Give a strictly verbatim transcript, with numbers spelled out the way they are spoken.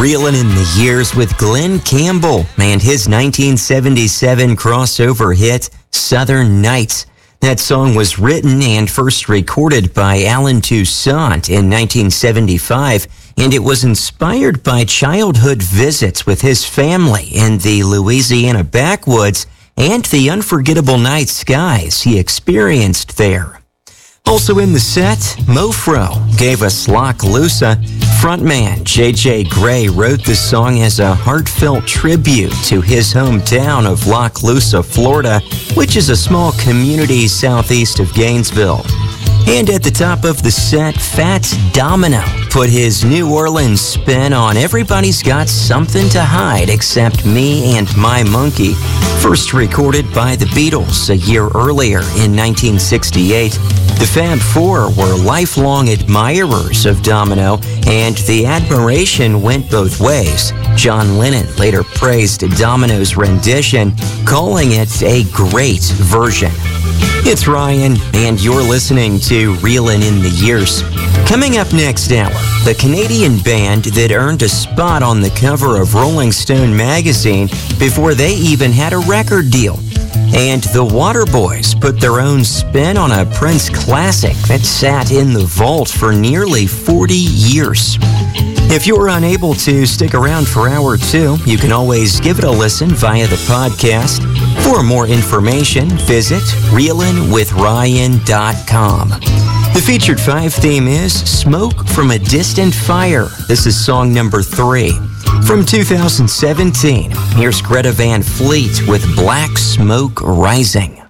Reelin' in the Years with Glenn Campbell and his nineteen seventy-seven crossover hit, Southern Nights. That song was written and first recorded by Alan Toussaint in nineteen seventy-five, and it was inspired by childhood visits with his family in the Louisiana backwoods and the unforgettable night skies he experienced there. Also in the set, Mofro gave us Lock Loosa. Frontman J J Gray wrote the song as a heartfelt tribute to his hometown of Lock Loosa, Florida, which is a small community southeast of Gainesville. And at the top of the set, Fats Domino put his New Orleans spin on Everybody's Got Something to Hide Except Me and My Monkey. First recorded by the Beatles a year earlier in nineteen sixty-eight, the Fab Four were lifelong admirers of Domino, and the admiration went both ways. John Lennon later praised Domino's rendition, calling it a great version. It's Ryan, and you're listening to Reelin' in the Years. Coming up next hour, the Canadian band that earned a spot on the cover of Rolling Stone magazine before they even had a record deal. And the Waterboys put their own spin on a Prince classic that sat in the vault for nearly forty years. If you're unable to stick around for hour two, you can always give it a listen via the podcast. For more information, visit reelin with ryan dot com. The featured five theme is Smoke from a Distant Fire. This is song number three. From two thousand seventeen, here's Greta Van Fleet with Black Smoke Rising.